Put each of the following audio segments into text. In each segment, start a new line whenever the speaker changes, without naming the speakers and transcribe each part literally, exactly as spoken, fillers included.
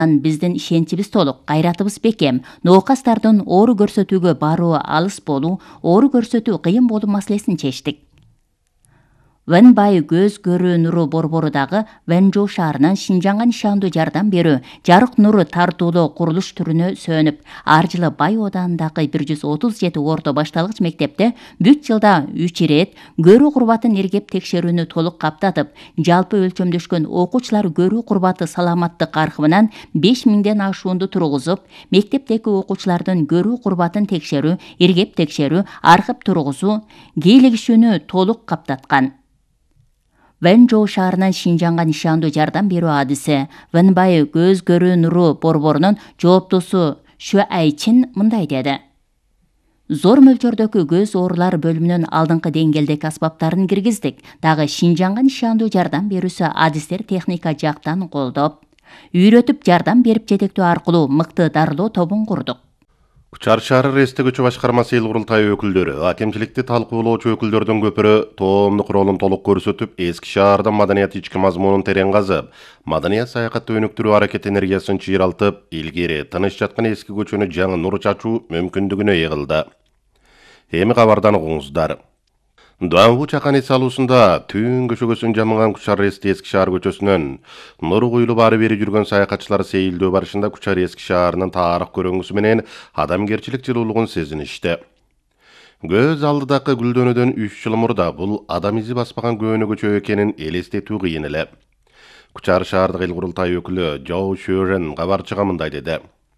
Биздин ишенчибиз толук, кайратыбыз бекем. Ноокастардын оору көрсөтүүгө баруу алыс болуу, оору көрсөтүү кыйын болуу маселесин чечтик. Вэнбай көз көрүү нуру борборудагы Вэнжоу шаарынан Шинжаңга нишандуу жардам берүү, жарык нуру тартуулоо курулуш түрүнө сөнүп, ар жылы Бай Оданындагы бир жүз отуз жети орто башталгыч мектепте бүт жылда үч ирет көрүү курбатын иргеп текшерүүнү толук каптатып, жалпы өлчөмдөшкөн окуучулар көрүү курбаты саламаттык аркыбынан беш миңден ашуунду тургузуп, мектептеги окуучулардын көрүү курбатын текшерүү, иргеп текшерүү, архив тургузуу, кийлигишүүнү толук каптаткан. Вэнжоу шаарынан Шинжаңга нишандуу жардам берүү адиси Вэнбай көз көрүү нуру борборунун жооптусу Шө Айчин мындай деди. Зор мөлчөрдөгү көз оорулар бөлүмүнүн алдыңкы деңгээлдеги аспаптарын киргиздик. Дагы Шинжаңга нишандуу жардам берүүсү адистер техника жактан колдоп, үйрөтүп жардам берип жетектөө аркылуу мыкты дарылоо тобун курдук.
Кучар шаары Рестегүчү башкармасы эл курултайы өкүлдөрү, акимчиликти талкуулоочу өкүлдөрдүн көпүрө тоомдук ролун толук көрсөтүп, эски шаарда маданият ички мазмунун терең казып, маданият саякатты өнүктүрүү аракет энергиясын чыйралтып, илгери тыныч жаткан эски көчөнү жаңы нур чачуу мүмкүндүгүнө ээ кылды. Эми кабардан угуңуздар. Дуанбу чакан эс алуусунда түн көшөгөсүн жамыган Кучар Ресте эски шаар көчөсүнөн нуру куюлуп ары бери жүргөн саякатчылар сейилдөө барышында Кучар эски шаарынын тарых көрүнгүсү менен адамгерчилик жылуулугун сезиништи. Көз алдыдагы гүлдөнүүдөн үч жыл мурда бул адам изи баспаган көөнө көчө экенин элестетүү кыйын эле. Кучар шаардык эл курултайы өкүлү Жоу Шөрен кабарчыга мындай деди.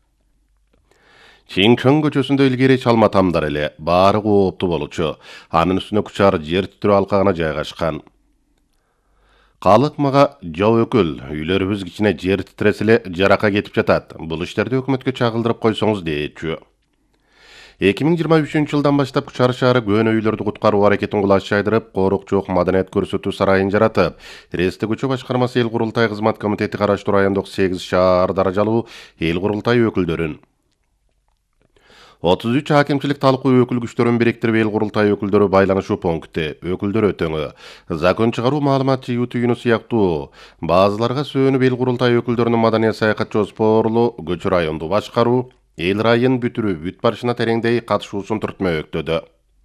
Чиңчөн көчөсүндө илгери чалма тамдар эле, баары кооптуу болчу. Анын үстүнө Кучар жер титирөө алкагына жайгашкан. Калык мага Жоо өкүл, үйлөрүбүз кичине жер титиресе эле жарака кетип жатат. Бул иштерди өкмөткө чагылдырып койсоңуз дейчү. эки миң жыйырма үчүнчү жылдан баштап Кучар шаары көөнө үйлөрдү куткаруу аракетин кулаш жайдырып, корок жок маданият көрсөтүү сарайын жаратып, Рестегүчү башкармасы эл курултай кызмат комитети караштуу райондук сегиз шаар даражалуу эл курултай өкүлдөрүн отуз үч акимчилик талкуу өкүл күчтөрүн бириктирип эл курултай өкүлдөрү байланышуу пункти, өкүлдөр өтөңү, закон чыгаруу маалымат жыйуу түйүнү сыяктуу баазаларга сөөнүп эл курултай өкүлдөрүнүн маданият саякат жоспорлуу көчө районду башкаруу, эл район бүтүрүү бүт барышына тереңдей катышуусун түртмөктөдү.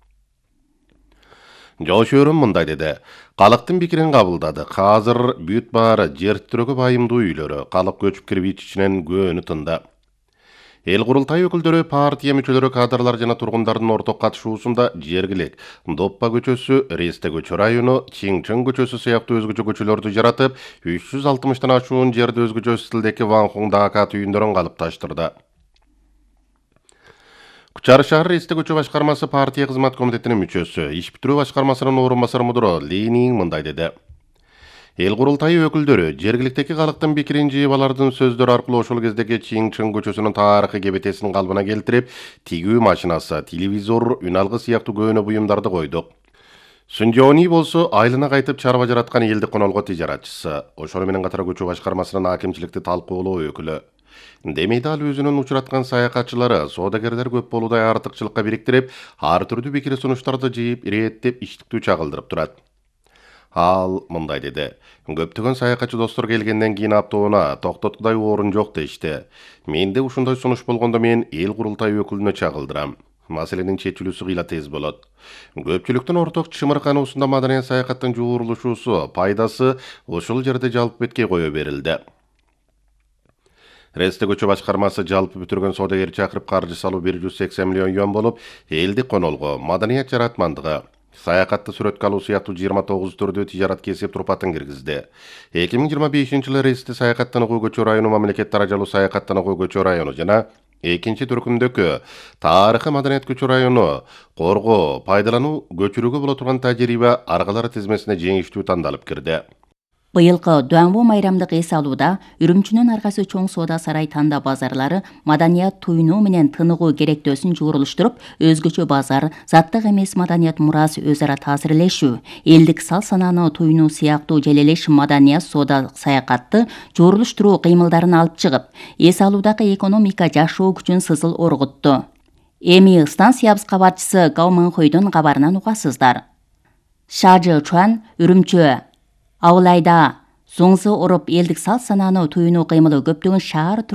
Жоо Шөрөн мындай деди. Калыктын пикирин кабылдадык. Азыр бүт баары жер титирөөгө байымдуу үйлөрү, калык көчүп кирип ичинен көөнү тынды. Эл курултай өкүлдөрү, партия мүчөлөрү, кадрлар жана тургундардын орток катышуусунда жергилик Доппа көчөсү, Ресте көчө району, Чиңчөн көчөсү сыяктуу өзгөчө көчөлөрдү жаратып, үч жүз алтымыштан ашуун жерди өзгөчө стилдеги Ванхуң Дака түйүндөрүн калыпташтырды. Кучар шаары Ресте көчө башкармасы партия кызмат комитетинин мүчөсү, иш бүтүрүү башкармасынын орун басары мудуру Ли Нин мындай деди. Эл курултайы өкүлдөрү жергиликтеги калыктын пикирин жыйып алардын сөздөрү аркылуу ошол кездеги Чиңчөн көчөсүнүн тарыхый кебетесин калыбына келтирип, тигүү машинасы, телевизор, үн алгы сыяктуу көөнө буюмдарды койдук. Сүнжоони болсо айылына кайтып чарба жараткан элдик конолго тижаратчысы, ошону менен катар көчө башкармасынын акимчиликти талкуулоо өкүлү. Демейде ал өзүнүн учураткан саякатчылары, соодагерлер көп болуудай артыкчылыкка бириктирип, ар түрдүү пикир сунуштарды жыйып, ирээттеп, иштиктүү чагылдырып турат. Ал мындай деди. Көптөгөн саякатчы достор келгенден кийин автоуна токтоткудай орун жок дешти. Менде ушундай сунуш болгондо мен эл курултай өкүлүнө чагылдырам. Маселенин чечилүүсү кыйла тез болот. Көпчүлүктүн орток чымыркануусунда маданият саякаттын жуурулушуусу, пайдасы ушул жерде жалпы бетке кое берилди. Ресте көчө башкармасы жалпы бүтүргөн соодагер чакырып каржы салуу бир жүз сексен миллион юан болуп, элдик конолго, маданият жаратмандыгы, саякатты сүрөткө алуу сыяктуу жыйырма тогуз түрдүү тижарат кесип турпатын киргизди. эки миң жыйырма бешинчи жылы Ресте саякаттануу көчө району мамлекет даражалуу саякаттануу көчө району жана экинчи түркүмдөгү тарыхый маданият көчө району коргоо, пайдалануу, көчүрүүгө боло турган тажрыйба аргалары тизмесине жеңиштүү тандалып кирди.
Быйылкы Дуанбу майрамдык эс алууда Үрүмчүнүн аргасы чоң соода сарай танда базарлары маданият туйнуу менен тыныгуу керектөөсүн жуурулуштуруп, өзгөчө базар, заттык эмес маданият мурас өз ара таасирлешүү, элдик сал санааны туйнуу сыяктуу желелеш маданият соода саякатты жуурулуштуруу кыймылдарын алып чыгып, эс алуудагы экономика жашоо күчүн сызыл оргутту. Эми станциябыз кабарчысы Гау Мэнхойдун кабарынан угасыздар. Шажы Чуан, Үрүмчү Ауылайда соңзы оруп элдик сал санааны туйнуу кыймылы көптөгөн шаар